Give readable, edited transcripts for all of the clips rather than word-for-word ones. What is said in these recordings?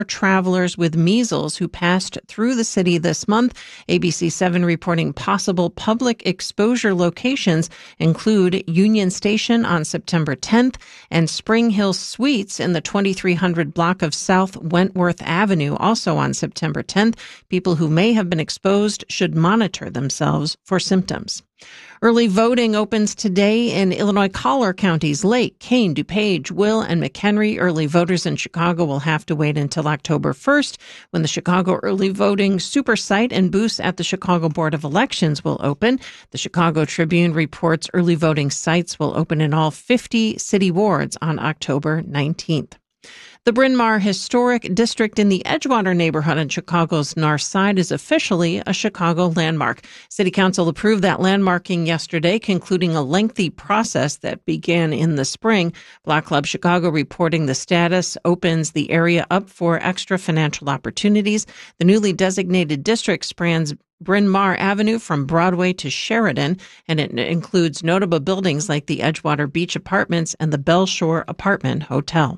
travelers with measles who passed through the city this month. ABC7 reporting possible public exposure locations include Union Station on September 10th and Spring Hill Suites in the 2300 block of South Wentworth Avenue, also on September 10th. People who may have been exposed should monitor themselves for symptoms. Early voting opens today in Illinois Collier counties, Lake, Kane, DuPage, Will, and McHenry. Early voters in Chicago will have to wait until October 1st when the Chicago early voting super site and booths at the Chicago Board of Elections will open. The Chicago Tribune reports early voting sites will open in all 50 city wards on October 19th. The Bryn Mawr Historic District in the Edgewater neighborhood on Chicago's north side is officially a Chicago landmark. City Council approved that landmarking yesterday, concluding a lengthy process that began in the spring. Block Club Chicago reporting the status opens the area up for extra financial opportunities. The newly designated district spans Bryn Mawr Avenue from Broadway to Sheridan, and it includes notable buildings like the Edgewater Beach Apartments and the Bellshore Apartment Hotel.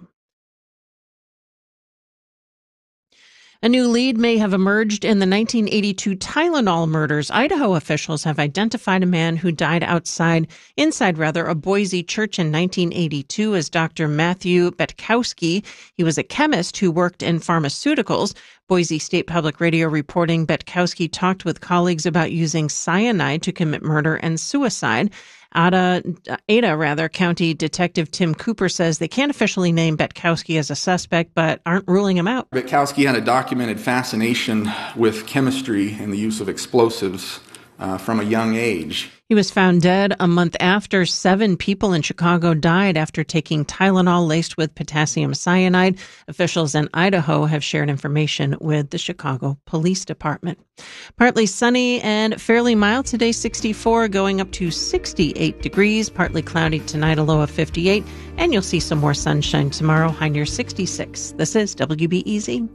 A new lead may have emerged in the 1982 Tylenol murders. Idaho officials have identified a man who died inside a Boise church in 1982 as Dr. Matthew Betkowski. He was a chemist who worked in pharmaceuticals. Boise State Public Radio reporting Betkowski talked with colleagues about using cyanide to commit murder and suicide. Ada County Detective Tim Cooper says they can't officially name Betkowski as a suspect, but aren't ruling him out. Betkowski had a documented fascination with chemistry and the use of explosives from a young age. He was found dead a month after 7 people in Chicago died after taking Tylenol laced with potassium cyanide. Officials in Idaho have shared information with the Chicago Police Department. Partly sunny and fairly mild today, 64, going up to 68 degrees. Partly cloudy tonight, a low of 58. And you'll see some more sunshine tomorrow, high near 66. This is WBEZ.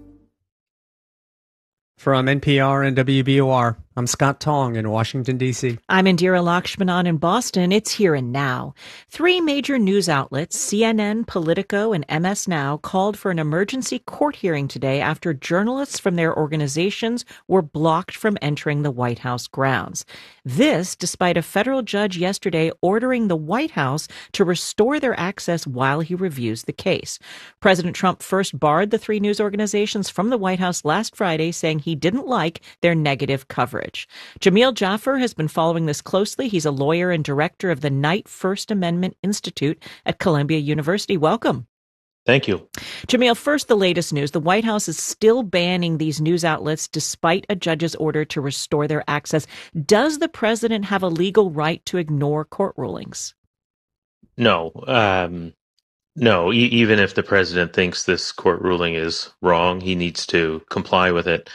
From NPR and WBOR, I'm Scott Tong in Washington, D.C. I'm Indira Lakshmanan in Boston. It's Here and Now. 3 major news outlets, CNN, Politico, and MS Now, called for an emergency court hearing today after journalists from their organizations were blocked from entering the White House grounds. This, despite a federal judge yesterday ordering the White House to restore their access while he reviews the case. President Trump first barred the 3 news organizations from the White House last Friday, saying he didn't like their negative coverage. Jamil Jaffer has been following this closely. He's a lawyer and director of the Knight First Amendment Institute at Columbia University. Welcome. Thank you. Jamil, first, the latest news. The White House is still banning these news outlets despite a judge's order to restore their access. Does the president have a legal right to ignore court rulings? No. No, even if the president thinks this court ruling is wrong, he needs to comply with it.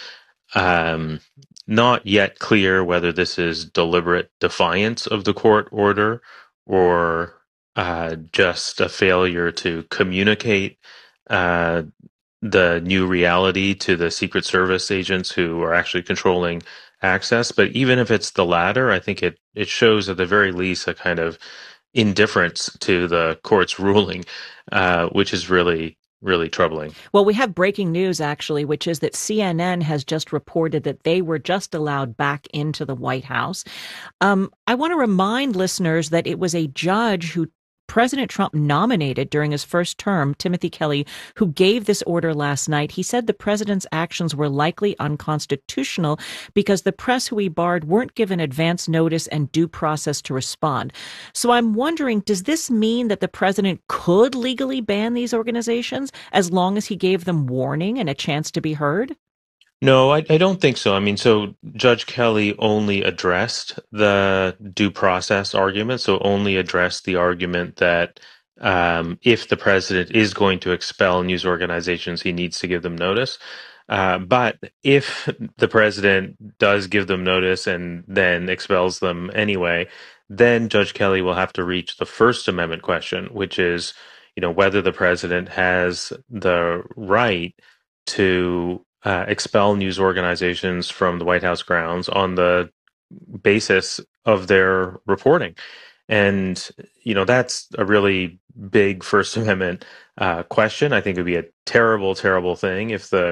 Not yet clear whether this is deliberate defiance of the court order or just a failure to communicate the new reality to the Secret Service agents who are actually controlling access. But even if it's the latter, I think it shows at the very least a kind of indifference to the court's ruling, which is really troubling. Well, we have breaking news, actually, which is that CNN has just reported that they were just allowed back into the White House. I want to remind listeners that it was a judge who President Trump nominated during his first term, Timothy Kelly, who gave this order last night. He said the president's actions were likely unconstitutional because the press who he barred weren't given advance notice and due process to respond. So I'm wondering, does this mean that the president could legally ban these organizations as long as he gave them warning and a chance to be heard? No, I don't think so. I mean, so Judge Kelly only addressed the due process argument, so only addressed the argument that if the president is going to expel news organizations, he needs to give them notice. But if the president does give them notice and then expels them anyway, then Judge Kelly will have to reach the First Amendment question, which is, whether the president has the right to expel news organizations from the White House grounds on the basis of their reporting. And, that's a really big First Amendment question. I think it would be a terrible, terrible thing if the